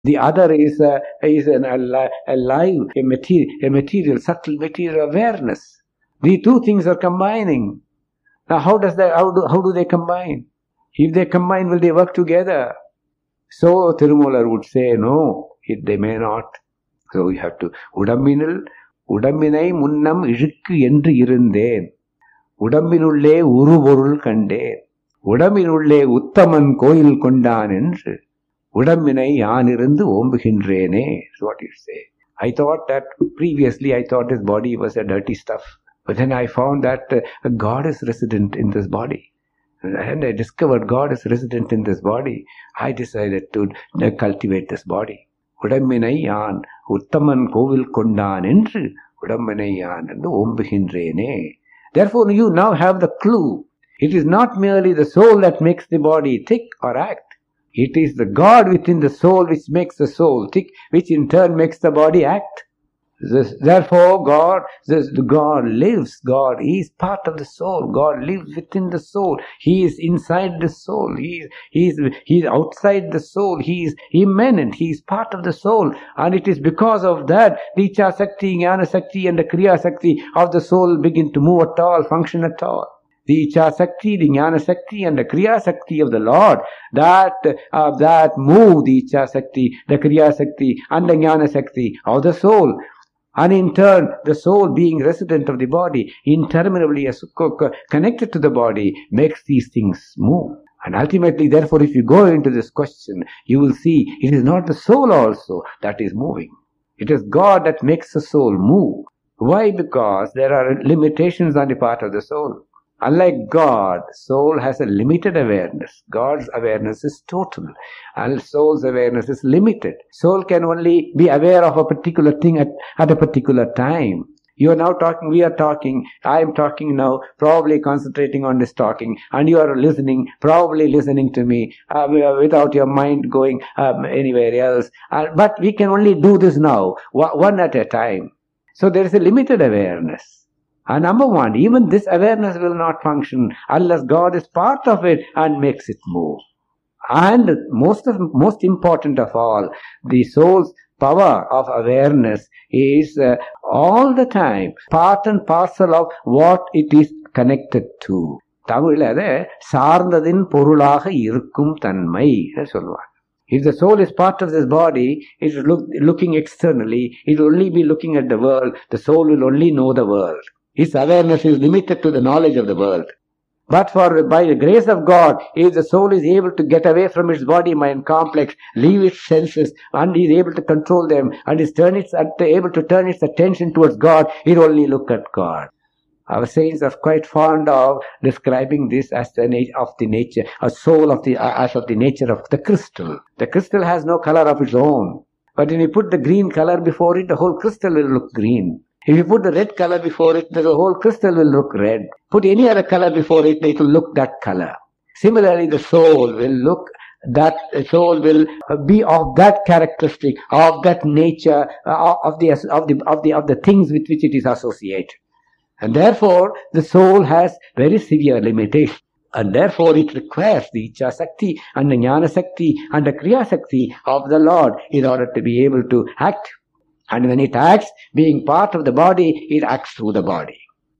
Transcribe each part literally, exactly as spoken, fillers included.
The other is a, is an, a, a live, a material, a material, subtle material awareness. The two things are combining. Now, how does that? How do how do they combine? If they combine, will they work together? So Tirumalar would say, no, it, they may not. So we have to. Udamminil, udamminai munnam izhukku endru irundhen. Udamminulle uruporul kandhen. Udamminulle uttaman koil kondan endru. Udamminai yaanirundu ombuginrene. Is what you say. I thought that previously I thought this body was a dirty stuff. But then I found that uh, God is resident in this body. And I discovered God is resident in this body. I decided to uh, cultivate this body. Udamminai yaan uttaman kovil kondan endru. Udamminai yaanirundu ombuginrene. Therefore you now have the clue. It is not merely the soul that makes the body tick or act. It is the God within the soul which makes the soul tick, which in turn makes the body act. This, therefore, God, this, God lives. God is part of the soul. God lives within the soul. He is inside the soul. He is, he is, he is outside the soul. He is immanent. He is part of the soul. And it is because of that, the Icha Sakti, Jnana Sakti and the Kriya Sakti of the soul begin to move at all, function at all. The Icha Sakti, the Jnana Sakti and the Kriya Sakti of the Lord, that, uh, that move the Icha Sakti, the Kriya Sakti and the Jnana Sakti of the soul. And in turn, the soul being resident of the body, interminably connected to the body, makes these things move. And ultimately, therefore, if you go into this question, you will see it is not the soul also that is moving. It is God that makes the soul move. Why? Because there are limitations on the part of the soul. Unlike God, soul has a limited awareness. God's awareness is total, and soul's awareness is limited. Soul can only be aware of a particular thing at, at a particular time. You are now talking, we are talking, I am talking now, probably concentrating on this talking, and you are listening, probably listening to me, uh, without your mind going um, anywhere else. Uh, but we can only do this now, one at a time. So there is a limited awareness. And number one, even this awareness will not function unless God is part of it and makes it move. And most of, most important of all, the soul's power of awareness is uh, all the time part and parcel of what it is connected to. தமிழில் அதை சார்ந்ததின் பொருளாக இருக்கும் தன்மை சொல்லுவாங்க. If the soul is part of this body, it is look, looking externally, it will only be looking at the world, the soul will only know the world. Its awareness is limited to the knowledge of the world. But for by the grace of God, if the soul is able to get away from its body-mind complex, leave its senses, and is able to control them, and is turn its, able to turn its attention towards God, it only look at God. Our saints are quite fond of describing this as the nature of the nature, a soul of the as of the nature of the crystal. The crystal has no color of its own, but when you put the green color before it, the whole crystal will look green. If you put the red color before it, the whole crystal will look red. Put any other color before it, it will look that color. Similarly, the soul will look, that soul will be of that characteristic, of that nature, uh, of the of the of the of the things with which it is associated. And therefore, the soul has very severe limitations. And therefore, it requires the Icha Sakti and the Jnana Sakti and the Kriya Sakti of the Lord in order to be able to act. And when it acts, being part of the body, it acts through the body.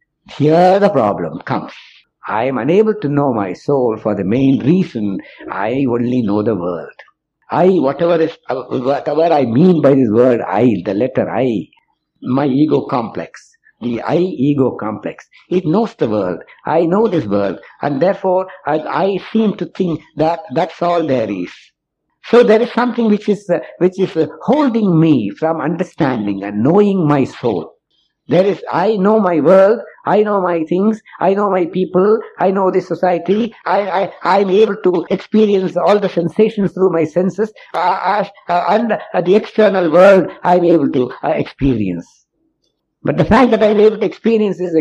Here the problem comes. I am unable to know my soul for the main reason I only know the world. I, whatever is, whatever I mean by this word I, the letter I, my ego complex, the I ego complex, it knows the world. I know this world, and therefore I, I seem to think that that's all there is. So there is something which is uh, which is uh, holding me from understanding and knowing my soul. There is, I know my world, I know my things, I know my people, I know the society, I, I, I'm able to experience all the sensations through my senses, uh, uh, and uh, the external world I'm able to uh, experience. But the fact that I'm able to experience is,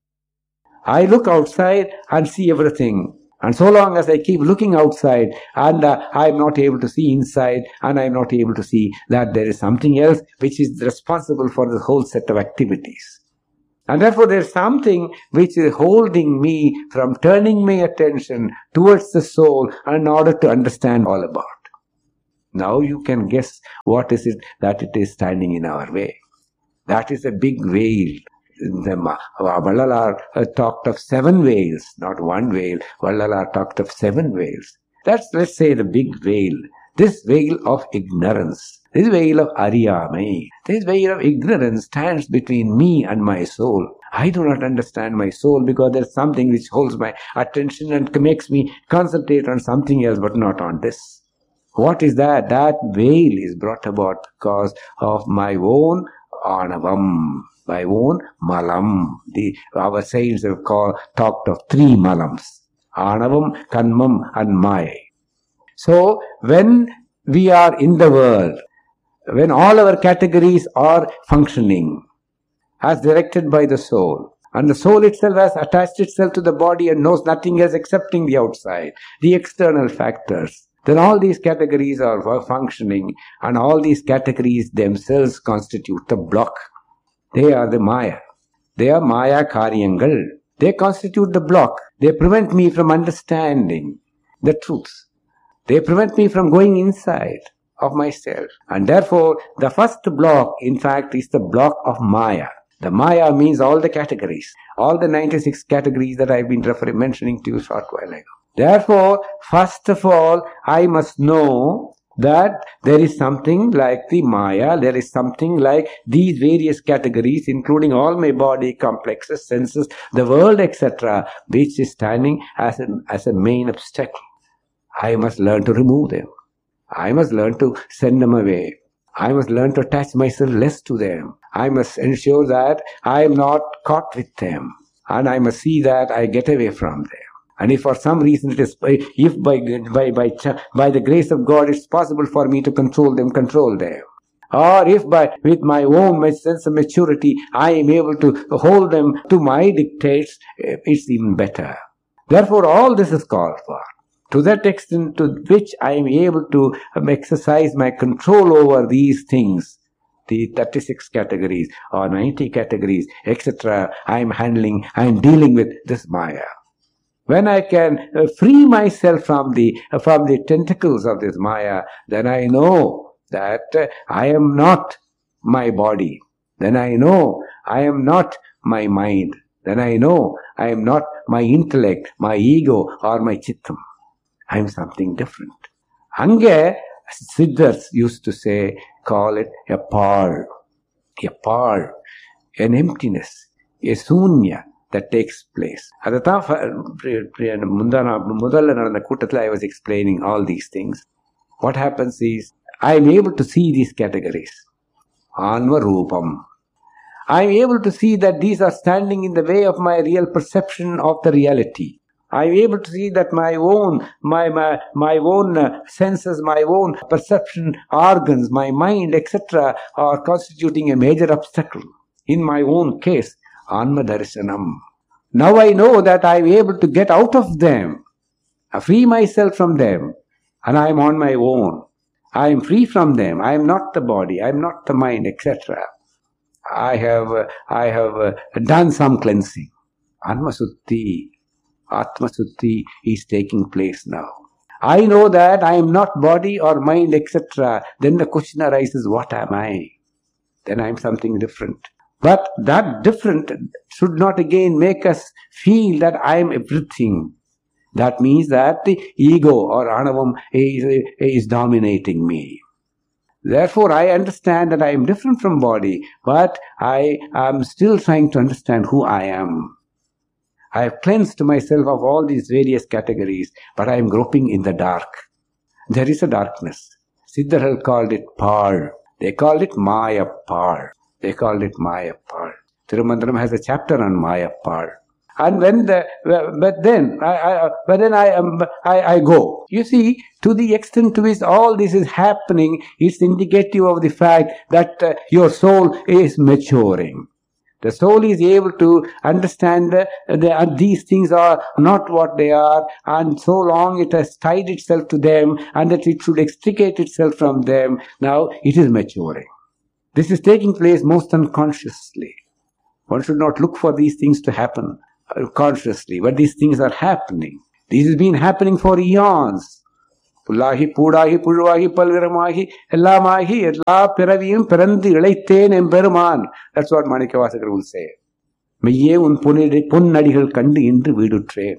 I look outside and see everything. And so long as I keep looking outside and uh, I'm not able to see inside, and I'm not able to see that there is something else which is responsible for the whole set of activities. And therefore there is something which is holding me from turning my attention towards the soul in order to understand all about. Now you can guess what is it that it is standing in our way. That is a big veil. The Vallalar talked of seven veils, not one veil. Vallalar talked of seven veils. That's, let's say, the big veil. This veil of ignorance, this veil of Ariyamai, this veil of ignorance stands between me and my soul. I do not understand my soul because there's something which holds my attention and makes me concentrate on something else but not on this. What is that? That veil is brought about because of my own Anavam, my own Malam. The, our saints have called, talked of three Malams. Anavam, Kanmam and Maya. So, when we are in the world, when all our categories are functioning as directed by the soul, and the soul itself has attached itself to the body and knows nothing else excepting the outside, the external factors, then all these categories are functioning, and all these categories themselves constitute the block. They are the Maya. They are Maya Karyangal. They constitute the block. They prevent me from understanding the truth. They prevent me from going inside of myself. And therefore, the first block, in fact, is the block of Maya. The Maya means all the categories, all the ninety-six categories that I've been referring, mentioning to you a short while ago. Therefore, first of all, I must know that there is something like the Maya, there is something like these various categories, including all my body complexes, senses, the world, et cetera, which is standing as a, as a main obstacle. I must learn to remove them. I must learn to send them away. I must learn to attach myself less to them. I must ensure that I am not caught with them. And I must see that I get away from them. And if for some reason it is, if by, by, by, by the grace of God it's possible for me to control them, control them. Or if by, with my own my sense of maturity, I am able to hold them to my dictates, it's even better. Therefore, all this is called for. To that extent to which I am able to exercise my control over these things, the thirty-six categories or ninety categories, et cetera, I am handling, I am dealing with this Maya. When I can uh, free myself from the uh, from the tentacles of this Maya, then I know that uh, I am not my body. Then I know I am not my mind. Then I know I am not my intellect, my ego or my chittam. I am something different. Ange, Siddhas used to say, call it a par, a par, an emptiness, a sunya that takes place. At the time, I was explaining all these things. What happens is, I am able to see these categories. Anva Rupam. I am able to see that these are standing in the way of my real perception of the reality. I am able to see that my own, my, my, my own uh, senses, my own perception organs, my mind, et cetera are constituting a major obstacle. In my own case, Anma Darshanam. Now I know that I am able to get out of them, free myself from them, and I am on my own. I am free from them. I am not the body. I am not the mind, et cetera. I have, uh, I have uh, done some cleansing. Anma Sutti. Atma Sutti is taking place now. I know that I am not body or mind, et cetera. Then the question arises, what am I? Then I am something different. But that different should not again make us feel that I am everything. That means that the ego or anavam is, is dominating me. Therefore, I understand that I am different from body, but I am still trying to understand who I am. I have cleansed myself of all these various categories, but I am groping in the dark. There is a darkness. Siddhar called it par. They called it Maya par. They called it Maya par. Tirumandaram has a chapter on Maya par. And when the, but then, I, I, but then I, um, I, I go. You see, to the extent to which all this is happening, it's indicative of the fact that uh, your soul is maturing. The soul is able to understand that the, these things are not what they are, and so long it has tied itself to them and that it should extricate itself from them, now it is maturing. This is taking place most unconsciously. One should not look for these things to happen consciously, but these things are happening. This has been happening for eons. புல்லாகி பூடாகி புழுவாகி பல்விரமாகி எல்லாமாகி எல்லா பிறவியும் பிறந்து இழைத்தேன் எம்பெருமான். That's what Manikavasagar will say. மெய்யே உன் பொன்னடிகள் கண்டு இன்று வீடுற்றேன்.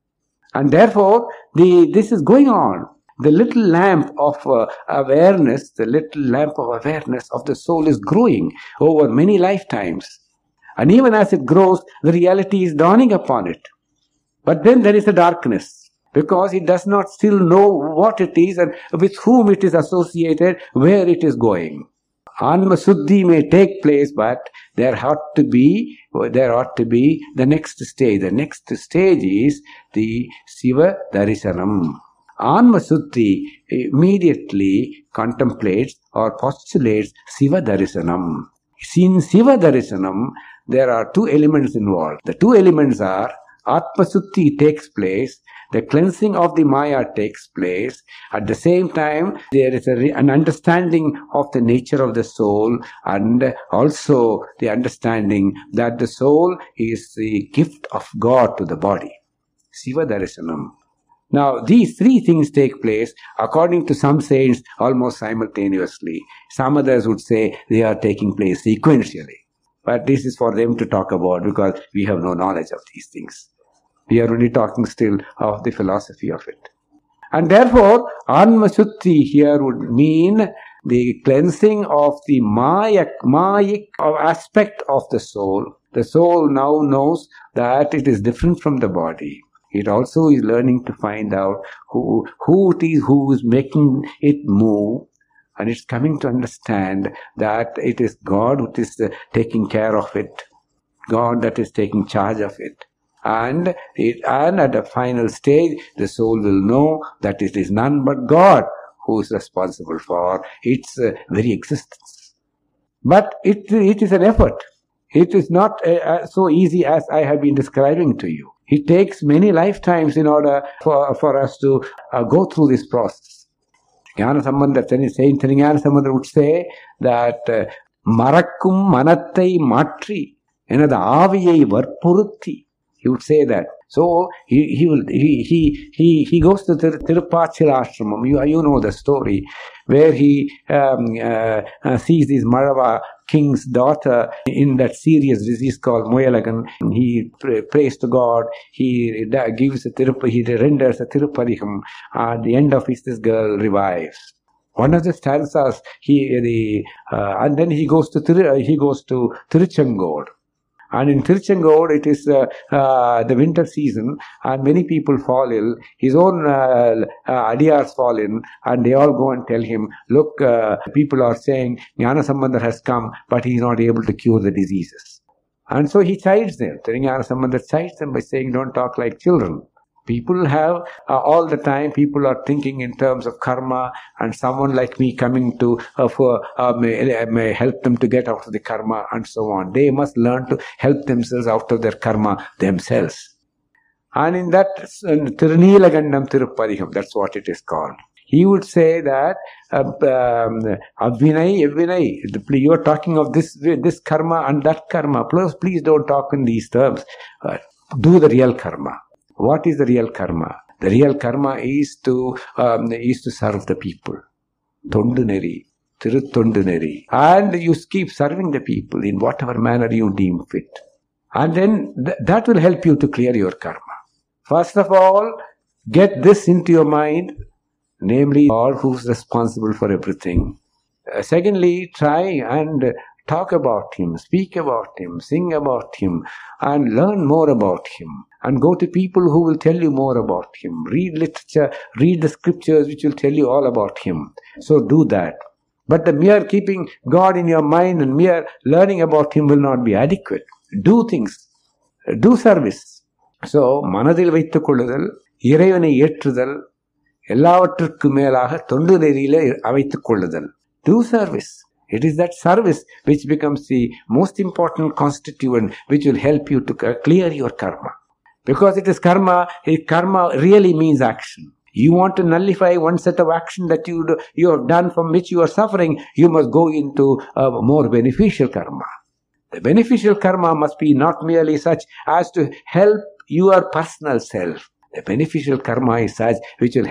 And therefore, the, this is going on. The little lamp of uh, awareness, the little lamp of awareness of the soul is growing over many lifetimes. And even as it grows, the reality is dawning upon it. But then there is a darkness, because it does not still know what it is and with whom it is associated, where it is going. Anma Suddhi may take place, but there ought to be, there ought to be the next stage. The next stage is the Siva Darisanam. Anma Suddhi immediately contemplates or postulates Siva Darisanam. In Siva Darisanam, there are two elements involved. The two elements are Atma Suddhi takes place, the cleansing of the Maya takes place. At the same time, there is a, an understanding of the nature of the soul, and also the understanding that the soul is the gift of God to the body. Siva Darisanam. Now, these three things take place, according to some saints, almost simultaneously. Some others would say they are taking place sequentially. But this is for them to talk about, because we have no knowledge of these things. We are only talking still of the philosophy of it. And therefore, Anma Suddhi here would mean the cleansing of the Maya, Mayic aspect of the soul. The soul now knows that it is different from the body. It also is learning to find out who, who it is who is making it move. And it's coming to understand that it is God who is uh, taking care of it. God that is taking charge of it. And, it, and at the final stage, the soul will know that it is none but God who is responsible for its uh, very existence. But it, it is an effort. It is not uh, so easy as I have been describing to you. It takes many lifetimes in order for, for us to uh, go through this process. Jnana Sambandha, Saint Jnana Sambandha would say that uh, Marakkum Manattai Matri, enada Aviyai Varpurutti. He would say that. So he he will he he he, he goes to Tir- Tirupachila Ashramam. You you know the story where he um, uh, uh, sees this Marava king's daughter in that serious disease called Moyalagan. He pray, prays to God. He da, gives a Tirupa, he renders a Tirupadikam. At the end of it, this girl revives. One of the stanzas, he the uh, and then he goes to Tir- he goes to Tiruchangod. And in Tiruchangod, it is uh, uh, the winter season, and many people fall ill. His own uh, uh, adiyars fall in, and they all go and tell him, look, uh, people are saying Jnana Sambandha has come, but he is not able to cure the diseases. And so he chides them. Jnana Sambandha chides them by saying, don't talk like children. People have, uh, all the time, people are thinking in terms of karma, and someone like me coming to, uh, for, uh, may, may help them to get out of the karma, and so on. They must learn to help themselves out of their karma themselves. And in that, Tirunilagandam Tirupadikam, that's what it is called. He would say that, uh, um, Avinay, Avinay, you are talking of this, this karma and that karma. Please, please don't talk in these terms. Uh, do the real karma. What is the real karma? The real karma is to um, is to serve the people. Tonduneri, Tirutonduneri. And you keep serving the people in whatever manner you deem fit. And then th- that will help you to clear your karma. First of all, get this into your mind, namely God who is responsible for everything. Uh, secondly, try and talk about Him, speak about Him, sing about Him, and learn more about Him. And go to people who will tell you more about Him. Read literature, read the scriptures which will tell you all about Him. So do that. But the mere keeping God in your mind and mere learning about Him will not be adequate. Do things. Do service. So, manadil vaittu kolludal, இறைவனை ஏற்றுதல், எல்லாவற்றிற்கு மேலாக தொண்டு நெறியிலே வைத்துக் கொள்ளுதல். Do service. It is that service which becomes the most important constituent which will help you to clear your karma. Because it is karma, karma really means action. You want to nullify one set of action that you do, you have done from which you are suffering, you must go into a more beneficial karma. The beneficial karma must be not merely such as to help your personal self. The beneficial karma is such which will help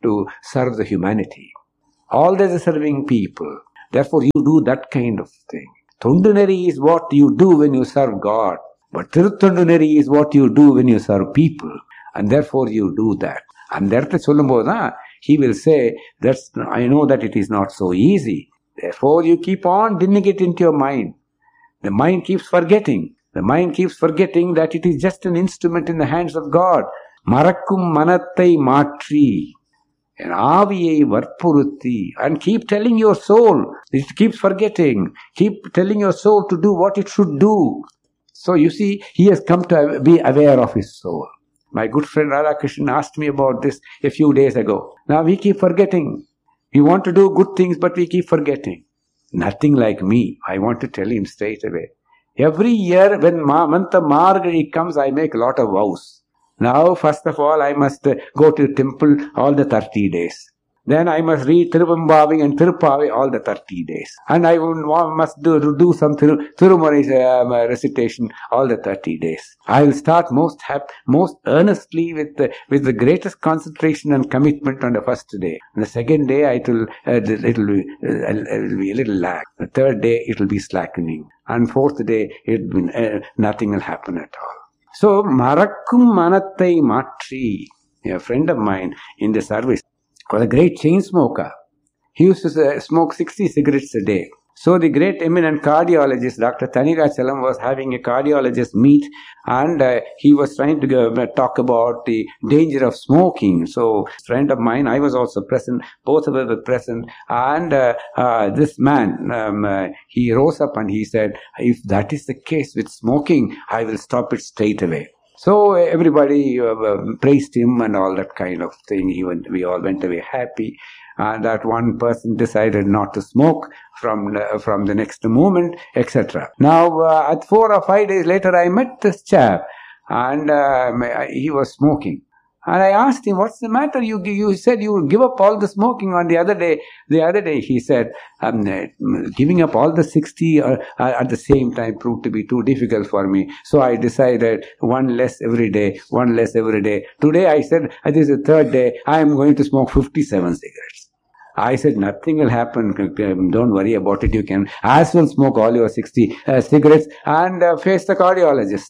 to serve the humanity. Always serving people. Therefore, you do that kind of thing. Tonduneri is what you do when you serve God. But Tirutonduneri is what you do when you serve people. And therefore, you do that. And therefore, he will say, that's, I know that it is not so easy. Therefore, you keep on dinning it into your mind. The mind keeps forgetting. The mind keeps forgetting that it is just an instrument in the hands of God. Marakkum manattai matri. And aviyai varpurutti. And keep telling your soul. It keeps forgetting. Keep telling your soul to do what it should do. So you see, he has come to be aware of his soul. My good friend Radhakrishnan asked me about this a few days ago. Now we keep forgetting. We want to do good things, but we keep forgetting. Nothing like me. I want to tell him straight away. Every year when Ma- month of Margazhi comes, I make a lot of vows. Now, first of all, I must uh, go to temple all the thirty days. Then I must read Tiruvambavi and Tiruppavi all the thirty days. And I must do, do some Thiru, Thirumurai's uh, recitation all the thirty days. I will start most hap, most earnestly with the, with the greatest concentration and commitment on the first day. On the second day, it will, uh, it will, be, uh, it will be a little lag. The third day, it will be slackening. And fourth day, it will, uh, nothing will happen at all. So, Marakkum Manattai Matri, a friend of mine in the service, was a great chain smoker. He used to smoke sixty cigarettes a day. So the great eminent cardiologist, Doctor Thanirachalam, was having a cardiologist meet, and uh, he was trying to uh, talk about the danger of smoking. So, a friend of mine, I was also present, both of us were present, and uh, uh, this man, um, uh, he rose up and he said, if that is the case with smoking, I will stop it straight away. So everybody uh, praised him and all that kind of thing. He went, we all went away happy. And that one person decided not to smoke from uh, from the next moment, et cetera. Now, uh, at four or five days later, I met this chap, and uh, he was smoking. And I asked him, what's the matter? You you said you would give up all the smoking on the other day. The other day, he said, um, giving up all the sixty uh, at the same time proved to be too difficult for me. So I decided one less every day, one less every day. Today, I said, this is the third day, I am going to smoke fifty-seven cigarettes. I said, nothing will happen. Don't worry about it. You can as well smoke all your sixty uh, cigarettes and uh, face the cardiologist.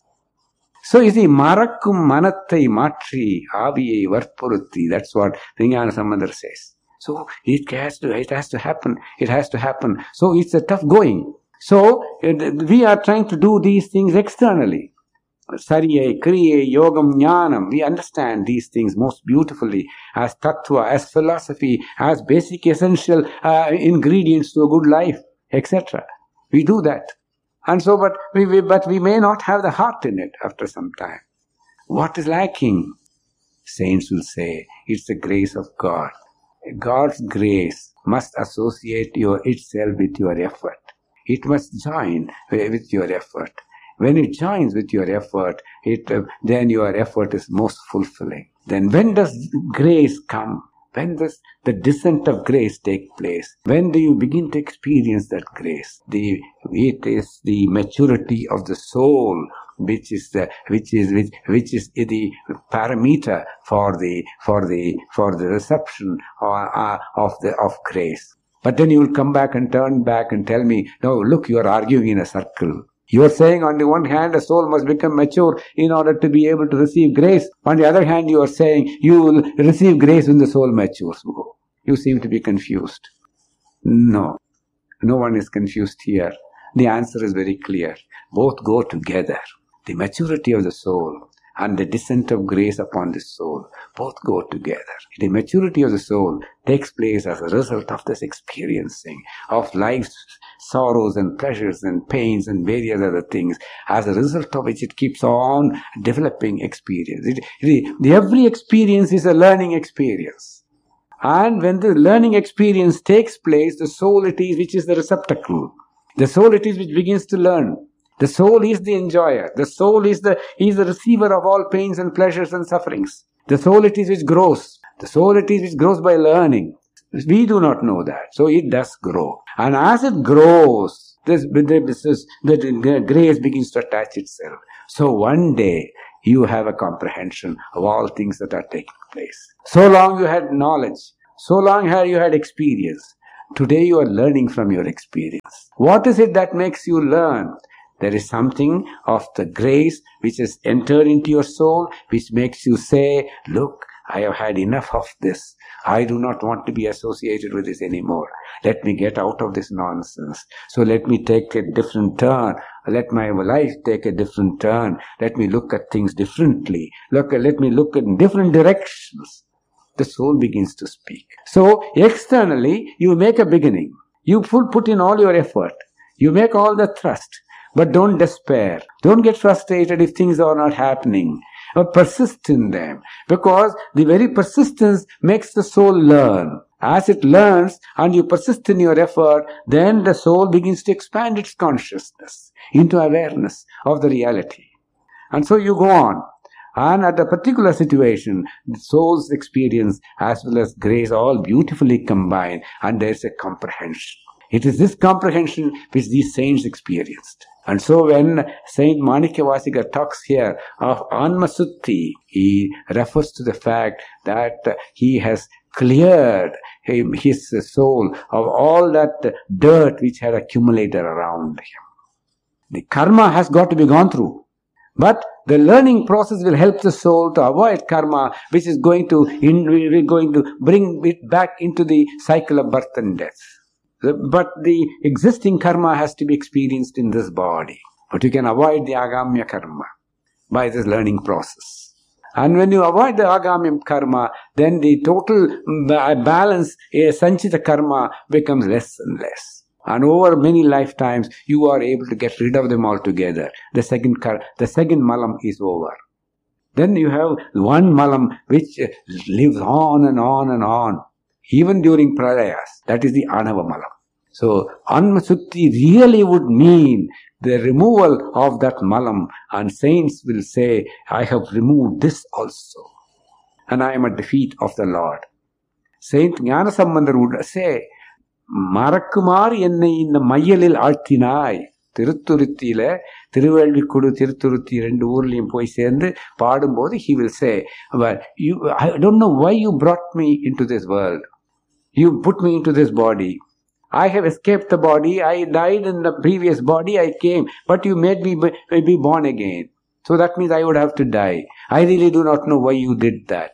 So you see, Marakkum Manattai Matri Aviyai Varpurutti. That's what Vijnana Sambandhar says. So it has to, it has to happen. It has to happen. So it's a tough going. So we are trying to do these things externally. Sariyai, Kriyai, Yogam, Jnanam. We understand these things most beautifully as tattva, as philosophy, as basic essential uh, ingredients to a good life, et cetera. We do that. And so, but we, we, but we may not have the heart in it after some time. What is lacking? Saints will say, it's the grace of God. God's grace must associate your itself with your effort. It must join with your effort. When it joins with your effort, it uh, then your effort is most fulfilling. Then when does grace come? When does the descent of grace take place? When do you begin to experience that grace? The, it is the maturity of the soul, which is the, which is, which, which is the parameter for the, for the, for the reception or, uh, of the, of grace. But then you will come back and turn back and tell me, no, look, you are arguing in a circle. You are saying on the one hand, a soul must become mature in order to be able to receive grace. On the other hand, you are saying you will receive grace when the soul matures. You seem to be confused. No, no one is confused here. The answer is very clear. Both go together. The maturity of the soul and the descent of grace upon the soul both go together. The maturity of the soul takes place as a result of this experiencing of life's sorrows and pleasures and pains and various other things, as a result of which it keeps on developing experience. It, it, the, every experience is a learning experience. And when the learning experience takes place, the soul it is which is the receptacle. The soul it is which begins to learn. The soul is the enjoyer. The soul is the, is the receiver of all pains and pleasures and sufferings. The soul it is which grows. The soul it is which grows by learning. We do not know that. So it does grow. And as it grows, this, this, this, the grace begins to attach itself. So one day, you have a comprehension of all things that are taking place. So long you had knowledge. So long you had experience. Today you are learning from your experience. What is it that makes you learn? There is something of the grace which has entered into your soul, which makes you say, look, I have had enough of this. I do not want to be associated with this anymore. Let me get out of this nonsense. So let me take a different turn. Let my life take a different turn. Let me look at things differently. Look, let me look in different directions. The soul begins to speak. So externally, you make a beginning. You put in all your effort. You make all the thrust. But don't despair. Don't get frustrated if things are not happening. But persist in them. Because the very persistence makes the soul learn. As it learns and you persist in your effort, then the soul begins to expand its consciousness into awareness of the reality. And so you go on. And at a particular situation, the soul's experience as well as grace all beautifully combine, and there is a comprehension. It is this comprehension which these saints experienced. And so when Saint Manikyavasiga talks here of Anmasutti, he refers to the fact that he has cleared him, his soul of all that dirt which had accumulated around him. The karma has got to be gone through. But the learning process will help the soul to avoid karma, which is going to, in, going to bring it back into the cycle of birth and death. But the existing karma has to be experienced in this body. But you can avoid the agamya karma by this learning process. And when you avoid the agamya karma, then the total balance, a sanchita karma, becomes less and less. And over many lifetimes, you are able to get rid of them altogether. The second kar- the second malam is over. Then you have one malam which lives on and on and on, even during pralayas. That is the anava malam. So, Anmasutti really would mean the removal of that malam, and saints will say, I have removed this also, and I am at the feet of the Lord. Saint Gnanasambandar would say, Marakkumar ennai inna mayalil altinai. திருத்துருத்தியில திருவேள்விக்குடு Thiruthuruthi ரெண்டு ஊர்லயும் போய் சேர்ந்து பாடும்போது he will say, well, you, I don't know why you brought me into this world. You put me into this body. I have escaped the body. I died in the previous body. I came, but you made me be born again. So that means I would have to die. I really do not know why you did that.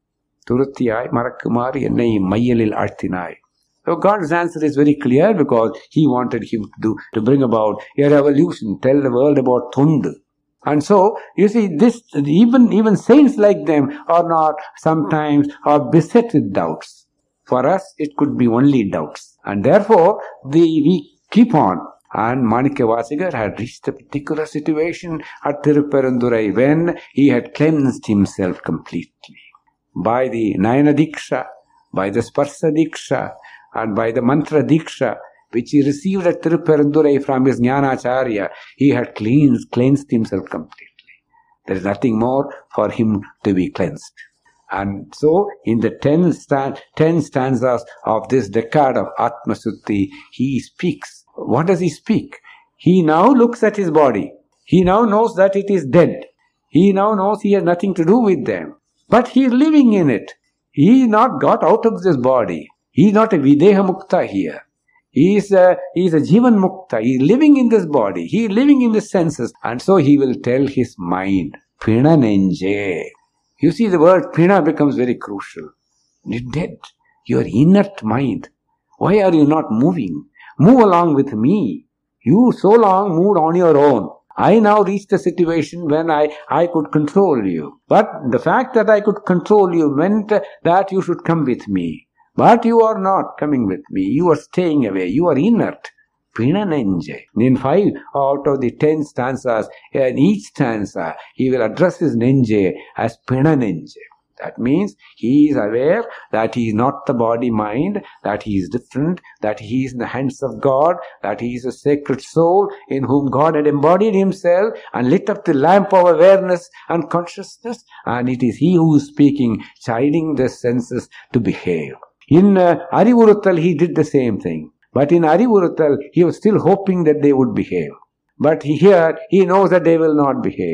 Turuttiyai marakkumari ennai mayalil altinai. So God's answer is very clear, because He wanted him to do, to bring about a revolution, tell the world about Thundu. And so, you see, this, even, even saints like them are not sometimes are beset with doubts. For us, it could be only doubts. And therefore, the, we keep on. And Manikyavasigar had reached a particular situation at Tiruperandurai when he had cleansed himself completely. By the Nayana Diksha, by the Sparsa Diksha, and by the Mantra Diksha, which he received at Tiruperandurai from his Jnanacharya, he had cleansed, cleansed himself completely. There is nothing more for him to be cleansed. And so, in the ten, stand, ten stanzas of this decade of Atmasutti, he speaks. What does he speak? He now looks at his body. He now knows that it is dead. He now knows he has nothing to do with them. But he is living in it. He is not got out of this body. He is not a Videha Mukta here. He is a, he is a Jivan Mukta. He is living in this body. He is living in the senses. And so he will tell his mind, Pina Nenje. You see, the word Pina becomes very crucial. You're dead. Your inert mind. Why are you not moving? Move along with me. You so long moved on your own. I now reached a situation when I, I could control you. But the fact that I could control you meant that you should come with me. But you are not coming with me. You are staying away. You are inert. Pina Nenje. In five out of the ten stanzas, in each stanza, he will address his Nenje as Pina Nenje. That means he is aware that he is not the body-mind, that he is different, that he is in the hands of God, that he is a sacred soul in whom God had embodied himself and lit up the lamp of awareness and consciousness, and it is he who is speaking, chiding the senses to behave. In uh, Arivuruttal, he did the same thing. But in Arivuruttal, he was still hoping that they would behave. But here, he knows that they will not behave.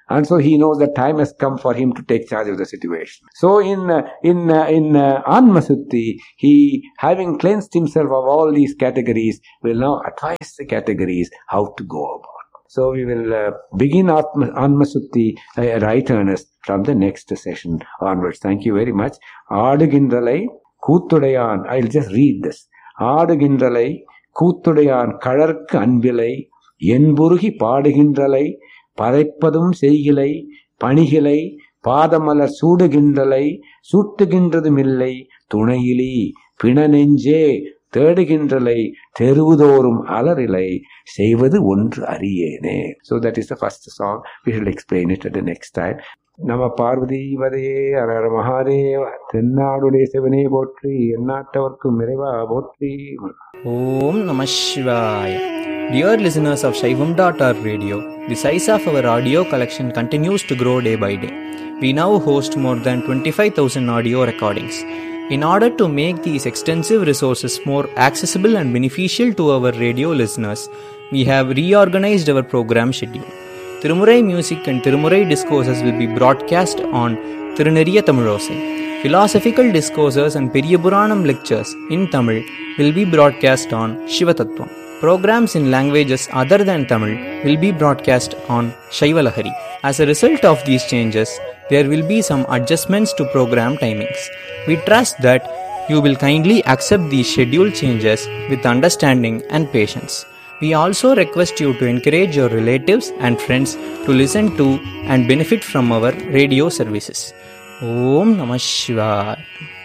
And so he knows that time has come for him to take charge of the situation. So in uh, in uh, in uh, Anmasutti, he, having cleansed himself of all these categories, will now advise the categories how to go about. So we will uh, begin Anmasutti, uh, right earnest, from the next session onwards. Thank you very much. Aadugindralai Kootudayan. I'll just read this. Aadugindralai Kootudayan Kalarkku Anbilai Yenburugi Paadugindralai பதைப்பதும் செய்கிலை பணிகிலை பாதமலர் சூடுகின்றலை சூட்டுகின்றதுமில்லை துணையிலி பிண நெஞ்சே தேடுகின்றலை தெருவுதோறும் அலறிலை செய்வது ஒன்று அறியேனே. So that is the first song. We shall explain it at the next time. நம பார்வதி வதையே அரர மகாதேவ. தென்னாடுடைய சிவனே போற்றி, எந்நாட்டவர்க்கும் இறைவா போற்றி. ஓம் நம சிவாய. Dear listeners of Shaivam dot org radio, the size of our audio collection continues to grow day by day. We now host more than twenty-five thousand audio recordings. In order to make these extensive resources more accessible and beneficial to our radio listeners, we have reorganized our program schedule. Tirumurai music and Tirumurai discourses will be broadcast on Tiruneriya Tamilosai. Philosophical discourses and Periyapuranam lectures in Tamil will be broadcast on Shivatattvam. Programs in languages other than Tamil will be broadcast on Shaivalahari. As a result of these changes, there will be some adjustments to program timings. We trust that you will kindly accept these schedule changes with understanding and patience. We also request you to encourage your relatives and friends to listen to and benefit from our radio services. Om Namah Shivaya.